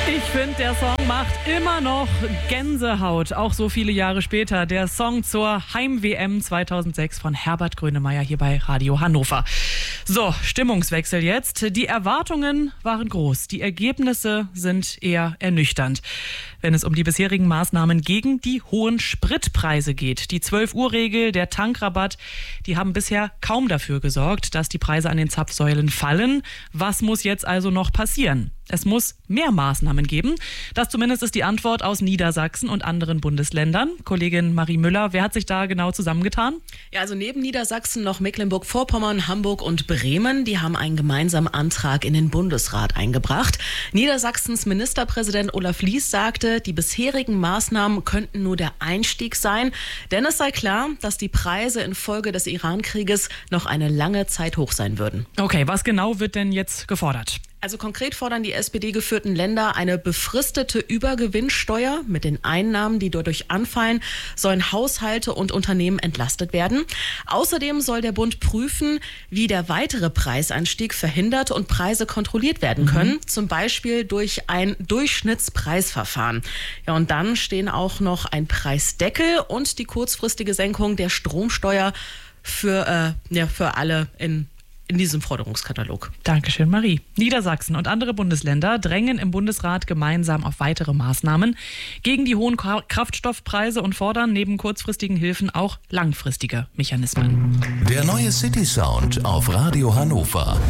Ich finde, der Song macht immer noch Gänsehaut, auch so viele Jahre später. Der Song zur Heim-WM 2006 von Herbert Grönemeyer hier bei Radio Hannover. So, Stimmungswechsel jetzt. Die Erwartungen waren groß, die Ergebnisse sind eher ernüchternd, wenn es um die bisherigen Maßnahmen gegen die hohen Spritpreise geht. Die 12-Uhr-Regel, der Tankrabatt, die haben bisher kaum dafür gesorgt, dass die Preise an den Zapfsäulen fallen. Was muss jetzt also noch passieren? Es muss mehr Maßnahmen geben. Das zumindest ist die Antwort aus Niedersachsen und anderen Bundesländern. Kollegin Marie Müller, wer hat sich da genau zusammengetan? Ja, also neben Niedersachsen noch Mecklenburg-Vorpommern, Hamburg und Bremen. Die haben einen gemeinsamen Antrag in den Bundesrat eingebracht. Niedersachsens Ministerpräsident Olaf Lies sagte, die bisherigen Maßnahmen könnten nur der Einstieg sein. Denn es sei klar, dass die Preise infolge des Iran-Krieges noch eine lange Zeit hoch sein würden. Okay, was genau wird denn jetzt gefordert? Also konkret fordern die SPD-geführten Länder eine befristete Übergewinnsteuer. Mit den Einnahmen, die dadurch anfallen, sollen Haushalte und Unternehmen entlastet werden. Außerdem soll der Bund prüfen, wie der weitere Preisanstieg verhindert und Preise kontrolliert werden können. Zum Beispiel durch ein Durchschnittspreisverfahren. Ja, und dann stehen auch noch ein Preisdeckel und die kurzfristige Senkung der Stromsteuer für alle in diesem Forderungskatalog. Dankeschön, Marie. Niedersachsen und andere Bundesländer drängen im Bundesrat gemeinsam auf weitere Maßnahmen gegen die hohen Kraftstoffpreise und fordern neben kurzfristigen Hilfen auch langfristige Mechanismen. Der neue City Sound auf Radio Hannover.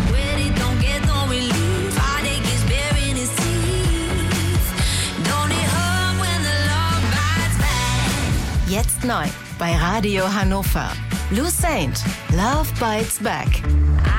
Jetzt neu bei Radio Hannover. Lou Saint, Love Bites Back.